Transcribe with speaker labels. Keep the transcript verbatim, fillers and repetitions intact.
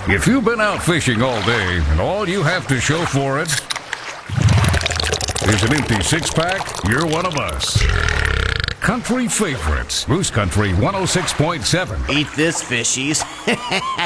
Speaker 1: If you've been out fishing all day and all you have to show for it is an empty six-pack, you're one of us. Country Favorites, Moose Country one oh six point seven.
Speaker 2: Eat this, fishies.